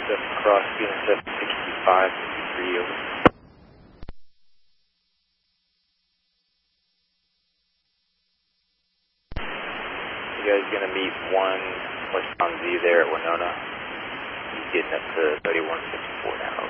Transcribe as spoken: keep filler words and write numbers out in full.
seven cross, feeling seven sixty-five, fifty-three, over. You guys gonna meet one westbound Z there at Winona. He's getting up to thirty-one fifty-four now.